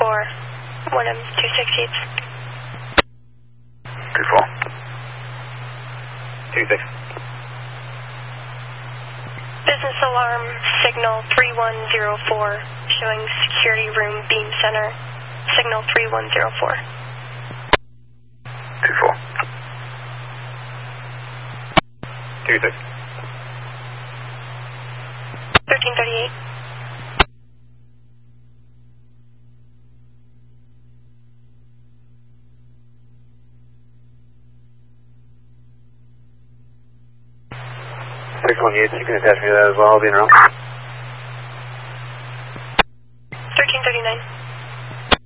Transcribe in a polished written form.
1M26 2-4. 2-6. Business alarm signal 3104, showing security room beam center, signal 3104. 2-4. 2-6. 1338. You can attach me to that as well. I'll be in a row.